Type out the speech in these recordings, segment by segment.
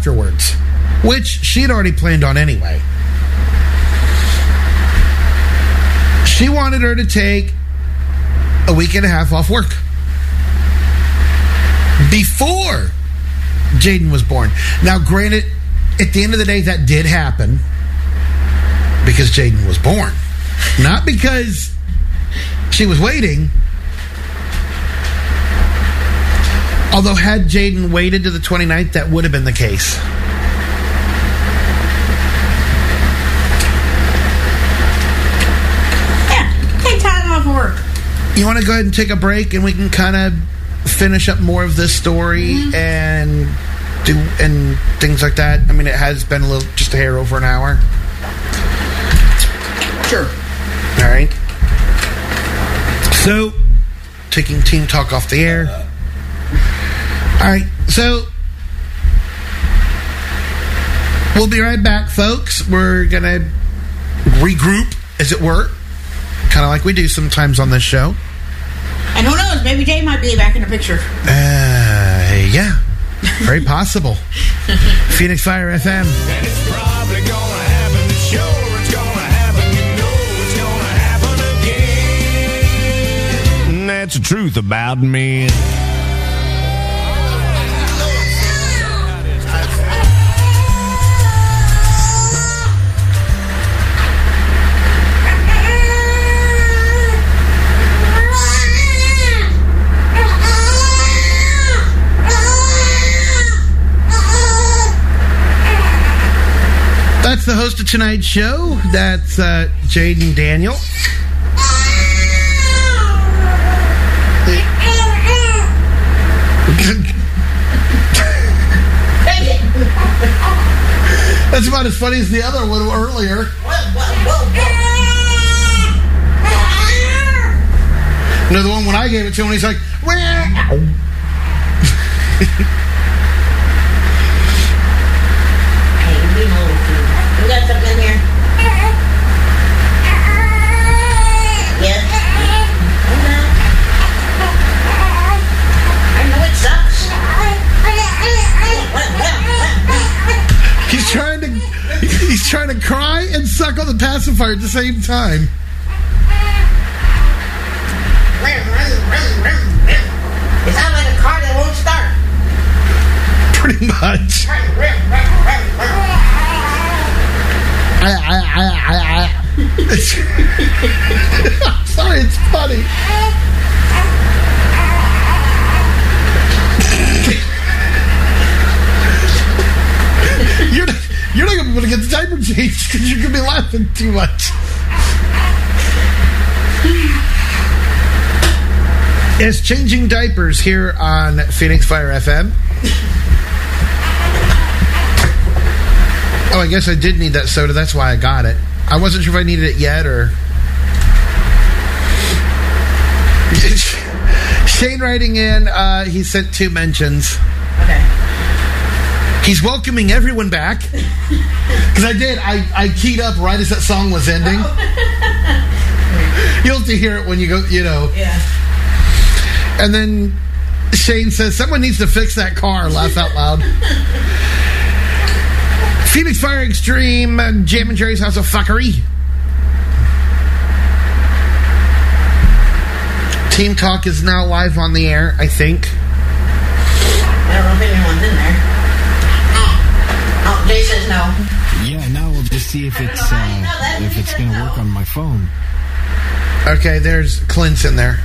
afterwards, which she had already planned on anyway. She wanted her to take a week and a half off work before Jaden was born. Now, granted, at the end of the day, that did happen because Jaden was born. Not because she was waiting. Although, had Jaden waited to the 29th, that would have been the case. Yeah, take time off work. You want to go ahead and take a break and we can kind of finish up more of this story and things like that? I mean, it has been just a hair over an hour. Sure. All right. So, taking Team Talk off the air. All right. So, we'll be right back, folks. We're going to regroup, as it were. Kind of like we do sometimes on this show. And who knows, maybe Jay might be back in the picture. Yeah. Very possible. Phoenix Fire FM. And it's probably gonna happen. Sure, it's gonna happen. You know it's gonna happen again. And that's the truth about me. That's the host of tonight's show. That's Jaden Daniel. That's about as funny as the other one earlier. No, the one when I gave it to him, he's like, We got something in here. Yes. I know it sucks. He's trying to cry and suck on the pacifier at the same time. It sounds like a car that won't start. Pretty much. I'm sorry, it's funny. You're not going to be able to get the diaper changed because you're going to be laughing too much. It's Changing Diapers here on Phoenix Fire FM. Oh, I guess I did need that soda. That's why I got it. I wasn't sure if I needed it yet or... Shane writing in, he sent 2 mentions. Okay. He's welcoming everyone back. Because I keyed up right as that song was ending. You'll have to hear it when you go, you know. Yeah. And then Shane says, someone needs to fix that car. Laugh out loud. Phoenix Fire Extreme, Jam and Jerry's House of Fuckery. Team Talk is now live on the air, I think. I don't know if anyone's in there. Oh, Jay says no. Yeah, now we'll just see if it's going to work on my phone. Okay, there's Clint's in there.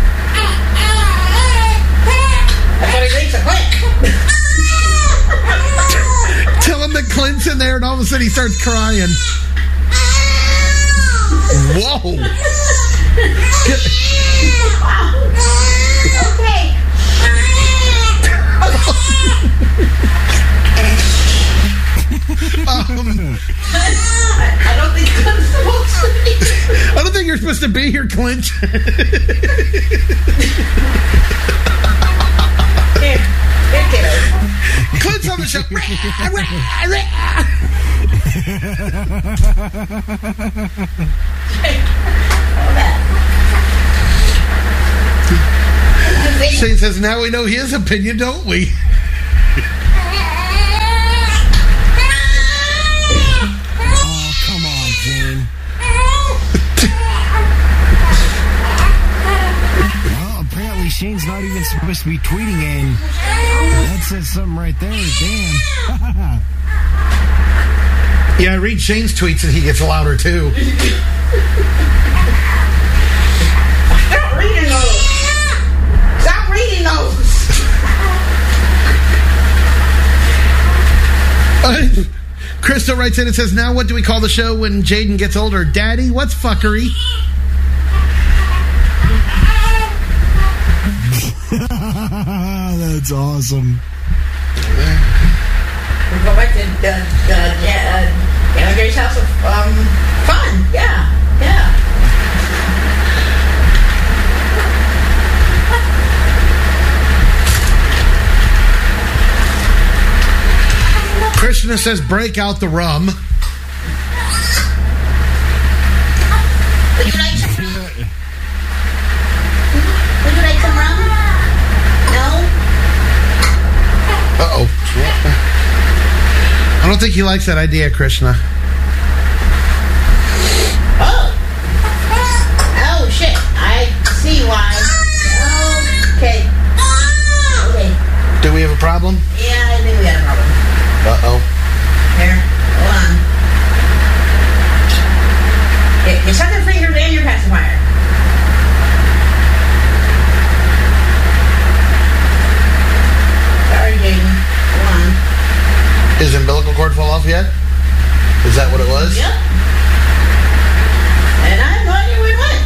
That's what he thinks of Clint. Tell him that Clint's in there, and all of a sudden he starts crying. Whoa. Okay. I don't think Clint's supposed to be. I don't think you're supposed to be here, Clint. Here, kiddo. Clint's on the show. Shane says, now we know his opinion, don't we? supposed to be tweeting, and that says something right there. Damn. Yeah, I read Shane's tweets and he gets louder too. Stop reading those. Stop reading those. Crystal writes in and says, now what do we call the show when Jaden gets older? Daddy, what's fuckery? That's awesome. We go back to Gary's house of fun. Yeah. Krishna says, break out the rum. Would you like some rum? Would you like some rum? No? Uh-oh. I don't think he likes that idea, Krishna. Oh, shit. I see why. Okay. Do we have a problem? Yeah, I think we got a problem. Uh-oh. Here, hold on. You suck your fingers and your pacifier. Sorry, Jaden. Hold on. Is the umbilical cord fall off yet? Is that what it was? Yep. And I have no idea where it went.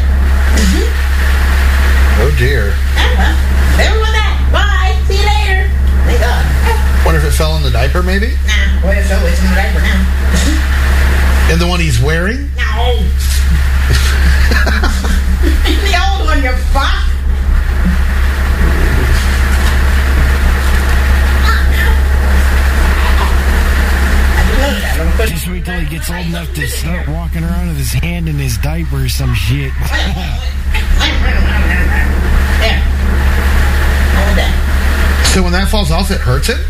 Oh, dear. Well, never with that. Bye. See you later. Thank God. Wonder if it fell in the diaper, maybe? Nah, well, so it's in the diaper now. And the one he's wearing? No. The old one, you fuck. Just wait till he gets old enough to start walking around with his hand in his diaper or some shit. There. Hold that. So when that falls off, it hurts it?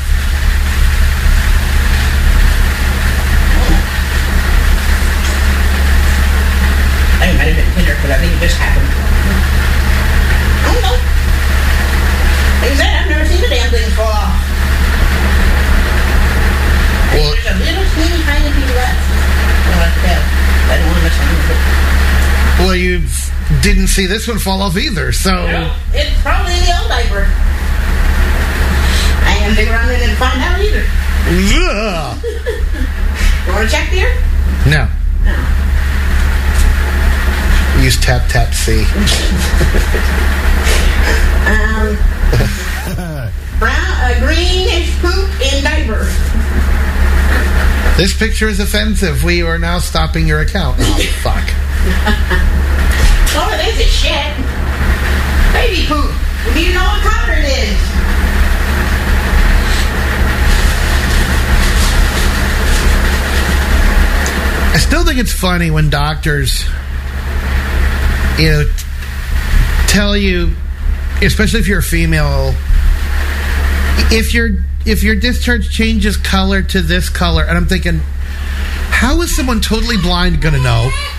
I think it might have been Tinder, but I think it just happened. I don't know. Like I said, I've never seen the damn thing fall off. Well, There's a little teeny tiny piece left. I don't want to miss one. well, you didn't see this one fall off either, so... No, it's probably the old diaper. I ain't gonna dig around in it and find out either. Ugh. You want to check there? No. No. Use tap, tap, see. Greenish poop in diaper. This picture is offensive. We are now stopping your account. Oh, fuck. Oh, this is shit. Baby poop. We need to know what color it is. I still think it's funny when doctors, tell you, especially if you're a female, if your discharge changes color to this color, and I'm thinking, how is someone totally blind going to know?